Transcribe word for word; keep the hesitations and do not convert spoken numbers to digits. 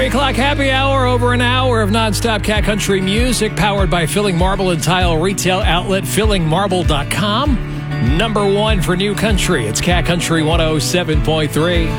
three o'clock happy hour, over an hour of nonstop cat country music, powered by Filling Marble and Tile retail outlet, filling marble dot com. Number one for new country. It's Cat Country one oh seven point three.